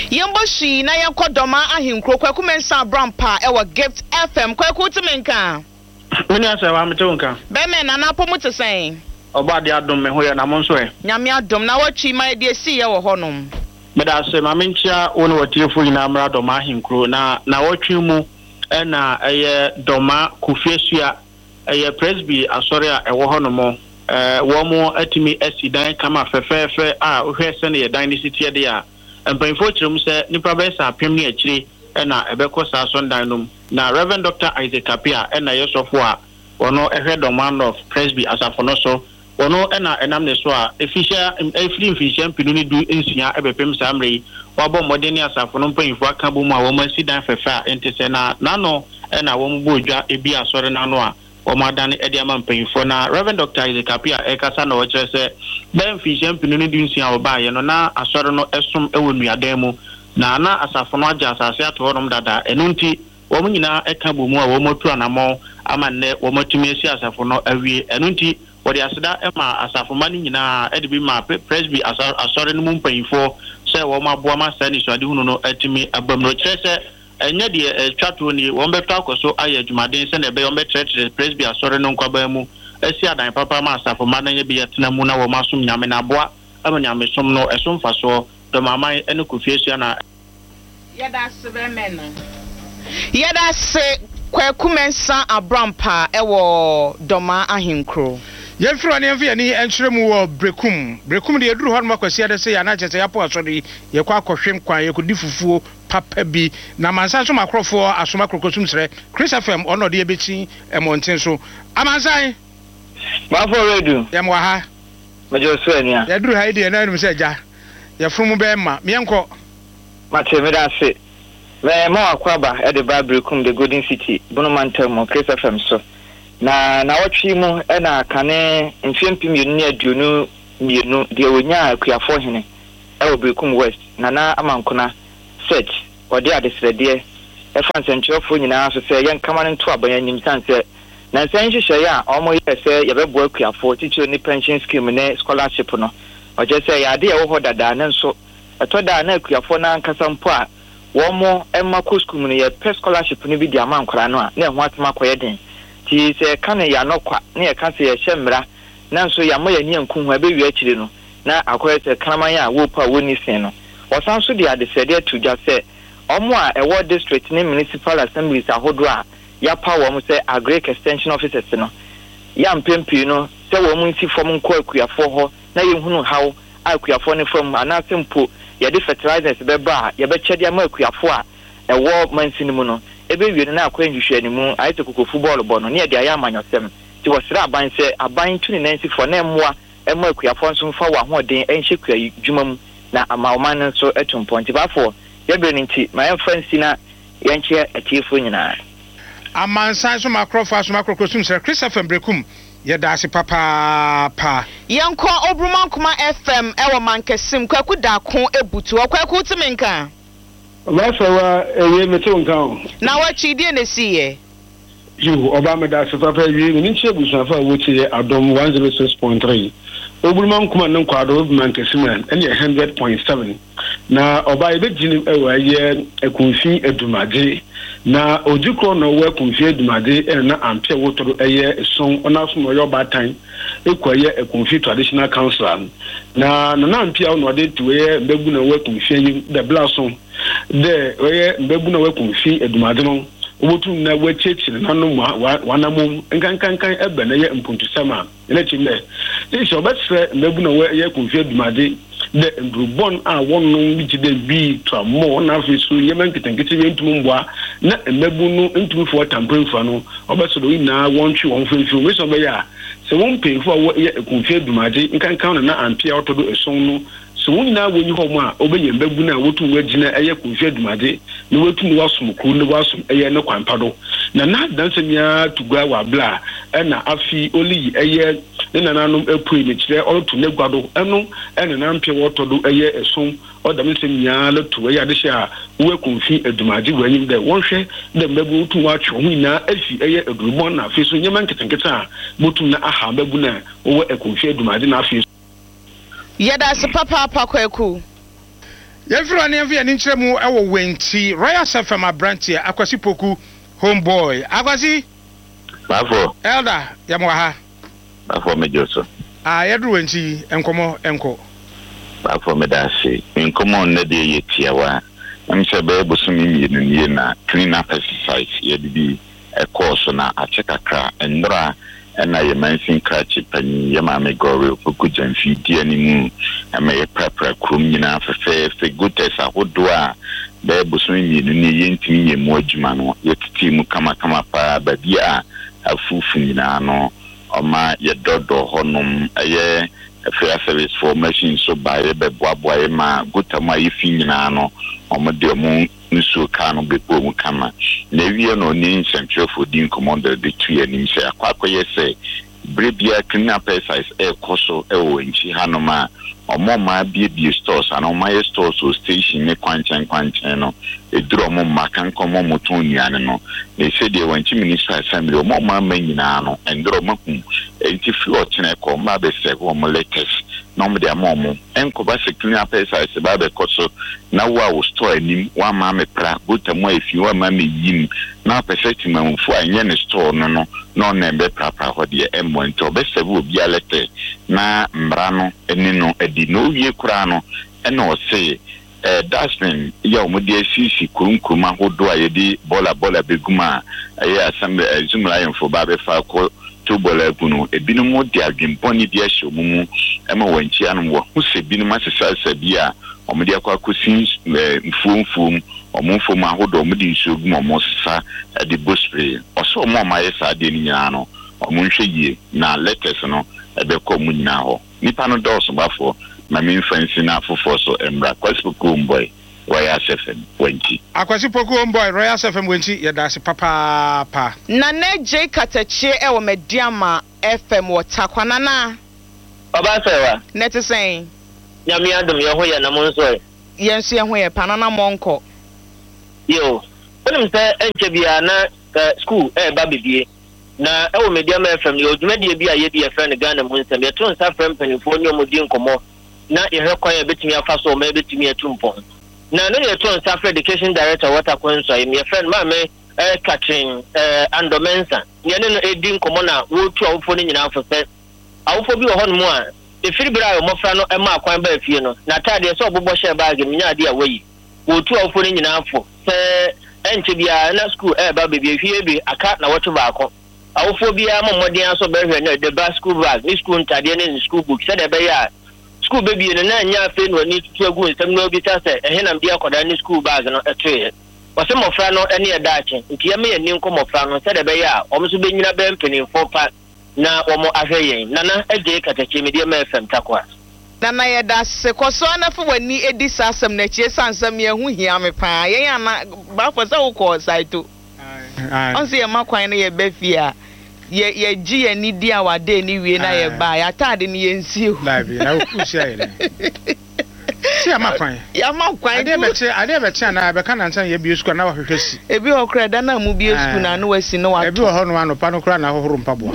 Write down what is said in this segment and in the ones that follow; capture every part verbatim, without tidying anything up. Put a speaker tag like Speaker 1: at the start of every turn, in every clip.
Speaker 1: Yembo shi na yanko doma ahinkro kwaku mensa brampa ewa Gift F M kwaku timenka.
Speaker 2: Mini asa wa mete wonka.
Speaker 1: Be me na na pomu te sen.
Speaker 2: Oba de adom me ho ya na mo nso e.
Speaker 1: Nyame adom na watwi ma de si ye wo honom.
Speaker 2: Me da se ma menchia woni watiefo ina amra doma ahinkro na na watwi mu e na eye doma kufesua eye presby asori a ewo honom eh wo mo atimi asidan kama fefefe a ohwe se ne dan ni sitie de a mpanfo kyerem se nipa be sa apem ne akire na ebeko sa sondan nom na Reverend Doctor Isaac Kapia na yesofo a ono ehwe doman of presby asafo no so ono na enam ne so a efisha efiri efisha mpinu ni du ensia ebepem samre wabo modeni asafo no mpanfo aka bo mu a wo masidan fefe a entese na nano na wo mbodwa ebi asore nano a Omadani Ediama Painfo na Reverend Doctor Isaac Kapia Ekasa na wachere se Ben Fishem Pinuni Dunsi Obaye no na asoro no esum ewo nuademu na na asafo no agya asase ato honom dada enunti wo nyina eka bomu a wo motu anamo ama ne wo motumi esi asafo no awie enunti wo de aseda ema asafo mani nyina edibi ma presby asoro no mpainfo se wo maboa ma sani so ade hunu no atimi abamro kire se enye de twato ni won beto akoso aye djumaden se na be won betre presby asore no nkwaba mu esi adan papa ma asafo ma na nye bi yetena mu na wo masum nyame na boa ama nyame som no esum faso do maman ene kofiesu na
Speaker 1: yeda se be men yeda se kwaku mensa abrampa ewo doma ahinkro
Speaker 3: Yefro ne mfia ni enkyeremu wo brekum brekum de eduru ho no makwasi ade se ya na chese yapo asori ye kwa akohwem kwan ye kodi fufuo papa bi na mansa so makrofo asoma krokosum sere Chris F M ono de ebechi emonten so amansan
Speaker 2: ma for radio
Speaker 3: yamwa ha
Speaker 2: majo so ania
Speaker 3: ya duru ha ide na num se ja yefro mu be ma mienko
Speaker 2: ma cheme da se me mo akwaba e de ba brekum de Golden City bonomantam mo Chris F M so na na watwi mu e na kane mfiempim yenu ne aduonu mienu de wonya akuafo hene e wo brekum west na na amankona search odi adesrede e fanse nkyerefo nyina so se yen kama nto abanya nyim sanse na nsan hyehyɛ ya omo ye se ye bebo akuafo teacher ni pension scheme ne scholarship no oje se ya de ye wo dada na nso eto da na akuafo na nkasa mpo a wo mo emma ko school no ye pe scholarship ni bi di amankora no a na ho atema koye den ti se kan ya nokwa na ye kan se ye hyemra na nso ya mo ye ni anku hu abewi akire no na akoye se kraman ya wo pa woni sen no osan so de adesede to just say omo a ewo district ne municipal assemblies ahodo a ya pa wo mo se agric extension officers no ya mpempi no se wo mo nsi fom nko akuafo ho na ye hunu haw akuafo ne fom anasempo ye de fertilizers beba ye be chede ama akuafo a ewo mansini mu no ebe wie na akwa nhwehwe ni mu ayete koko football ball no ne de aya amanyosem ti wo sira aban se aban tuni nansi fo na emmoa emma akuafo nso mfa wa hoden enhye kua dwuma mu na amaoman nso etumponti bafo yebe nti my friends na yenche atiefo nyina
Speaker 3: amansan so makrofa so makrokosum sir Chris F M brekum yeda ase papa pa
Speaker 1: yanko obruma kuma F M ewo mankesim kwaku da kon ebutu kwaku timenka
Speaker 4: Masawa eye mete wonka
Speaker 1: na wachi die na siye
Speaker 4: you obama da se papa wi ni nche busafa wo tie adom one oh six point three obruma kuma nan kwado mankesim ene one hundred point seven na oba ebe jini ewa ye ekunfi edumaje na ojukro no we kunfi edumaje na ampia wotoro eye son onaso no yoba tan ekwaye ekunfi traditional council na na ampia no de tuwe mbebu na we kunfi the blason de we mbebu na we kunfi edumaje no obotu na we chechire na no wanamum nkankankan ebe na ye mpuntu sama ene chimbe isi obetse mbebu na we ye kunfi edumaje the Brubon are one no which they be to more na fisu yemen kitankiti into mbwa na emebunu into for tampering for no obeso do na want you on fisu we so be ya se won pay for ye kunfi dumaje nkan kan na ampia otodo eson no so won na woni ho mu a obeye mbebu na wotu wagina eye kunfi dumaje no wetu no wasum kru no wasum eye ne kwampado na na danse nya tugwa wa bla na afi oli eye ne nananum epui ne kire oto ne gwado eno ene na mpia wotodo eye eson odam se nya le to eye ade sha we kunfi edumaji wanyim de wonhwe de mbebu tu wa twa hu na afi eye edurubon na afi so nyema nketenketa botu na aha mbebu na wo ekunfi edumaji na afi
Speaker 1: yeda se papa papa kwaku
Speaker 3: Yɛmfiri ane yɛmfi yɛne nkyerɛ mu ɛwɔ Wenti Royal F M abranteɛ Akwasi Poku homeboy. Akwasi
Speaker 5: Bafo
Speaker 3: Elder yɛmwa ha
Speaker 5: Bafo mejo so
Speaker 3: Ah yɛduru Wenti enkomo enko
Speaker 5: Bafo medase enkomo nne de yetiawa amsɛ bɛ bosumi mienu nie na clean up exercise yɛde a course na akyɛ kakra ndra na ye mansin krachi pani ye ma me gore Poku Jamfi di animu ama ye prapra krum nyina fefe fe gotes ahodo a bɛ bosumi mienu nie yentimi ye mu adwuma no yetiti mu kama kama pa ba bia afufu nyina no oma ye dodo honom eye fair service for machine so ba ye be boaboa ye ma gotama ye fi nyina no omo de omo nso ka no bepo mu kama na wie no ni nsɛntwerɛfo din commander de tu anim sɛ akwakoyɛ sɛ brebia clean up exercise e koso e wo nchi hanoma omo ma bie stores ana omo ye stores so station ne kwanchen kwanchen no eduro omo maka nkomo moton nuane no na se de wanchi minister assembly omo ma manyina no enduro makum enti fi o tene ko ma be se ko omo latest no mo de amomo enko ba se clean up exercise ba be koso na wa wo store anim wa ma me pra botamu afi wa ma me yim na peseti mamfu anye ne store no no no na be pra pra ho de emmo enti obese bu obi alete na mbra no eni no edi no wie kura no ena o se eh dasmin ya omudi asisi kurunkum ahodo ayedi bola bola beguma aye assembly azumla yemfo ba be fa ko to bola bunu ebinum de adwemponi de ahye mumu ema wanchi anum wo huse binum asesa sabia omudi akwa kusin mfumfum omufum ahodo omudi nsogum omosa de bospray oso omo mayesa de ni nyina no omunhwe yie na letters no ebe ko mu nyina ho nipa no dɔɔso bafo na me fancy na fofo so embra Akwasi Poku homeboy Royal F M Wenti
Speaker 3: Akwasi Poku homeboy Royal F M Wenti yɛda se papa pa
Speaker 1: na na J Katachie e wo Mediama F M wo takwana na
Speaker 2: Oba sewa
Speaker 1: neti sen
Speaker 2: nyame adom ye ho ye na mo nso
Speaker 1: yenso ye ho ye panana monko
Speaker 2: yo onim sɛ enche bia na school e ba bibie na e wo Mediama F M yo dwumadi bia ye di efra ne Ghana mu nsɛm ye to nsa frɛ mpanifo ne omodi nkomo na ye hwekwan ye betimi afa so ma betimi atumpon na no ye to nsa frɛ education director water kwanso ye me friend ma me eh Catherine eh Andomensa ye ne no edi nkomo na wo tu awofo ne nyina afo sɛ awofo bi wo hɔ no mu a efiri bra yo mofra no e ma akwan ba afie no na tade sɛ obobɔ hye bag me nya ade a wayi wo tu awofo ne nyina afo sɛ enche bia na school e ba bebie hwie bi aka na woto baako awofo bia ma modern aso behwe na de ba school bag ni school ntade ne school book sɛ de be ya school baby no na nya afi no ni tutu agu nsɛm no bi ta sɛ ehe na bia koda ni school bag no etoe wɔsɛ mofra no ene yɛ daache nti yɛ me yɛ ni nko mofra no sɛ de be ya ɔmo so be nyina be mpanimfo pa na wɔmo ahwɛ yɛn nana J Katachie Mediama F M takwa
Speaker 1: nana yɛda se koso na fo wani edi sasɛm na chie sansɛm yɛ hu hia me pa yɛn ana ba fo sɛ wo kɔ saito onse yɛ makwan no yɛ bafia ye ye gi ye ni dia wa de ni wie na ye ba ya tade ni ye nsi o
Speaker 3: live na ku sia ye si amakwan
Speaker 1: ya makwan
Speaker 3: ade beti ade beti na be kana nsan ye bi school na wa hwehwe si
Speaker 1: ebi ho kra da na mu bi school na no wasi no wa
Speaker 3: ebi ho no ano pa no kra na hohoro mpaboa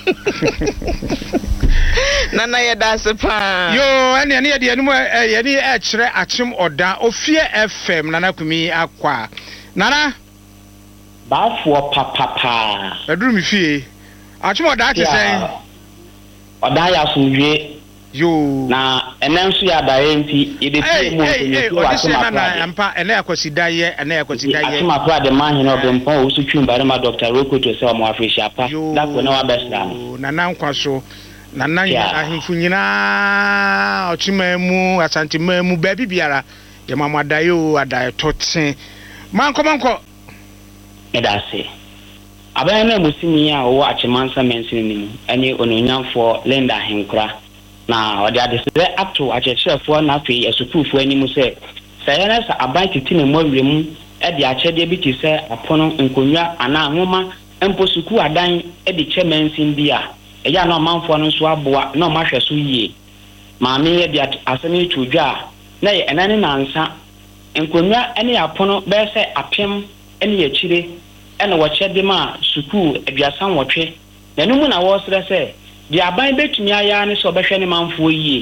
Speaker 1: nana ye da se pa
Speaker 3: yo ene ene ye de enu ye ni e kire achim oda ofie F M nana kumi akwa nana
Speaker 6: bafo papa
Speaker 3: eduru mi fie achim oda ti sen
Speaker 6: oda ya sunwie
Speaker 3: yo
Speaker 6: na enenso ya da enti ide tie mu
Speaker 3: nti wa achim na ampa ene akwasi daye ene akwasi daye
Speaker 6: achim apra de man he no be mpa o su twin bare ma Doctor Rokoto se o mo afreshi apa da ko na wa besta
Speaker 3: na nan kwa so na nan ya ahimfu nyina ochima mu asante mu ba bibiara ye mama dayo adaye toten manko manko
Speaker 6: edase aban na musimi a wo achemansa mensin ni ene ononyamfo Linda Henkura na odi ade se up to achechefo na afi esupufo animu se sayana sa aban titi na mwawrem e de achede bi ti se apono nkonwa ana ahoma emposuku adan e de chemensin bia e ya na manfo no so aboa na mahwe so yie maame ye de asemi tudwa na ye enane nansa nkonwa ene apono be se apem ene ye chire ene wo chede ma suku aduasan wotwe na numu na wo sere se di aban betumi aya ne so behwe ne manfo yie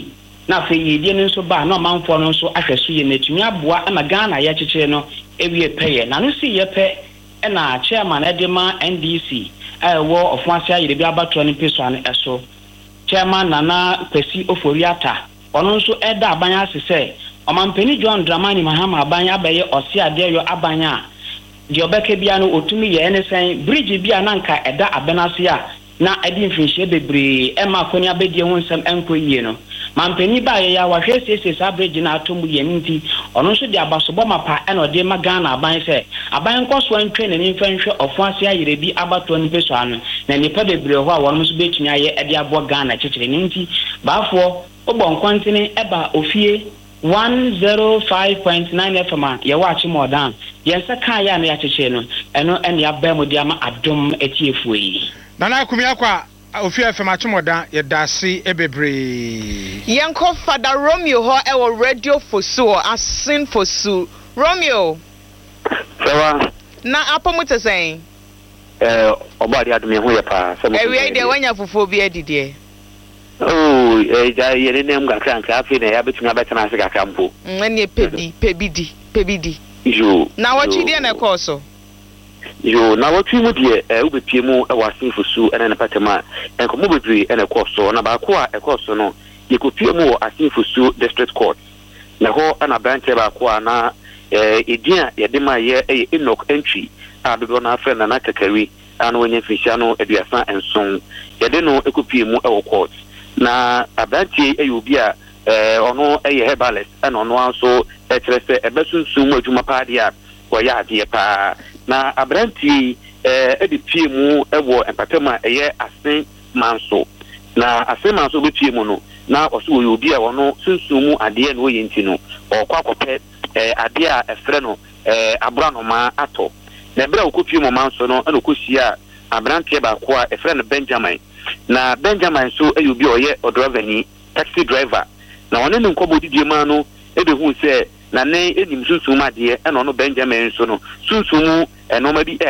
Speaker 6: na fe yedie no so ba na manfo no so ahwɛ so ye natumi aboa ama Ghana ye kyekye no ewie pɛyɛ na no si ye pɛ na chairman edema N D C ɛwɔ Ofuase ayire bi abato no peso an ɛso chairman Nana Kwesi Oforiata ɔno nso ɛda abanya ase sɛ ɔmampani John Dramani Mahama abanya abɛyɛ ɔse ade yo abanya de obeke bia no otumi ye ne sen bridge bia na nka ɛda abenase a na edi mfinhye bebre ema akoni abedie ho nsem enko yie no mampani ba ye ya wahwe sese sa bridge na atomu ye nti ɔno nso de abasobɔ mapa ɛna ɔde ma Ghana aban sɛ aban kɔso antwe ne mfanhwe Ofuase ayire bi abato ne peso ano na nipa bebre ho a wɔn nso betumi aye ɛde abo Ghana kyekyere ne nti baafo obɔ nkwantene ɛba ofie one oh five point nine F M ye watch more down yensa kan ya na ya kyekyere no eno ene ya ba mu dia ma adom etiefuo yi
Speaker 3: Nana Akumi akwa ofie F M achemoda ye dase ebebre
Speaker 1: Yanko Father Romeo ho e wo radio fosu asin fosu Romeo
Speaker 7: Sawa
Speaker 1: na apomu tesen
Speaker 7: eh obadi adum ho ye pa se mo
Speaker 1: ewe de wanya fofo bi adide
Speaker 7: oh eh ja ye ne nem gakra nka afi na ya betuna betana ase gakra mpo
Speaker 1: ene pebi pebidi pebidi
Speaker 7: yo
Speaker 1: na wachi de na koso
Speaker 7: yo na wachi mu de eh ubepie mu e wasin fosu ene na patema enko mu bebri ene koso na ba ko a e koso no ye kopie mu asin fosu district court na ho ana branch ba ko na eh edia ye de ma ye e Enoch entry a dodo na afa na na kakari ana wonye fihia no aduasa enson ye de no ekopie mu e wo court na abrantie e obi a eh ono e herbalist and ono anso e kire se e besunsun adwuma pa dia wo ya ade pa na abrantie eh e de pie mu e wo empatema e ye asen manso na asen manso be pie mu no na oso wo obi a ono sunsun mu ade no ye ntino okwa akopɛ eh ade a efre no eh abura no ma ato na bra okopie mu manso no na okosia abrantie ba ko a efre no Benjamin na Benjamin so ayubi oye odroveni taxi driver na one ne nkobo didie ma no e be hu se na ne enim sunsun ma de e no no Benjamin so no sunsun mu enoma bi